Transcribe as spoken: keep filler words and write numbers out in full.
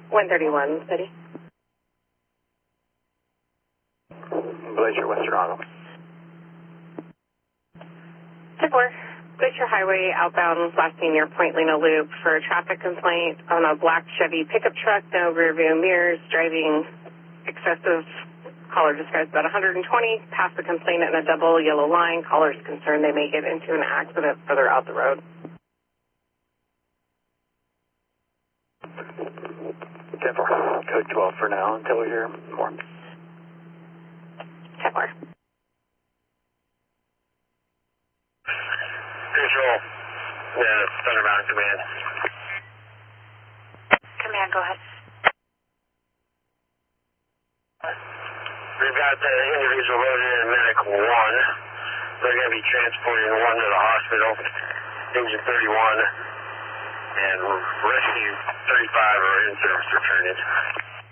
one thirty-one, City. Glacier, West Toronto. ten four. Glacier Highway outbound last seen near Point Lena Loop for a traffic complaint on a black Chevy pickup truck, no rear view mirrors, driving excessive. Caller describes about one hundred twenty, past the complainant in a double yellow line. Caller's concerned they may get into an accident further out the road. ten four, code twelve for now until we hear more. ten four. Control, yeah, Thunderbound Command. Command, go ahead. We've got the individual loaded in Medic one. They're going to be transporting one to the hospital, engine thirty-one, and rescue thirty-five are in service returning.